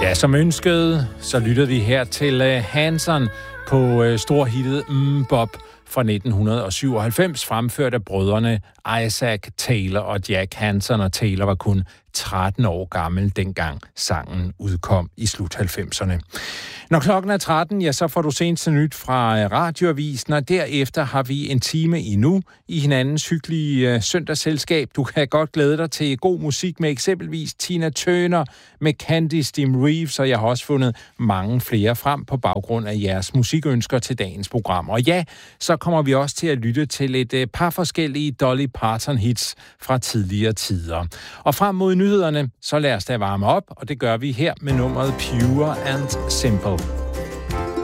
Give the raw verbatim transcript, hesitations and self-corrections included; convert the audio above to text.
Ja, som ønsket, så lyttede vi her til uh, Hanson på uh, storhittet mm, Bob fra nitten syvoghalvfems, fremført af brødrene Isaac Taylor og Jack Hanson, og Taylor var kun tretten år gammel, dengang sangen udkom i slut halvfemserne. Når klokken er tretten, ja, så får du seneste nyt fra Radioavisen, og derefter har vi en time endnu i hinandens hyggelige uh, søndagsselskab. Du kan godt glæde dig til god musik med eksempelvis Tina Turner, med Candice Dim Reeves, og jeg har også fundet mange flere frem på baggrund af jeres musikønsker til dagens program. Og ja, så kommer vi også til at lytte til et uh, par forskellige Dolly Parton-hits fra tidligere tider. Og frem mod nyhederne, så lad os da varme op, og det gør vi her med nummeret Pure and Simple.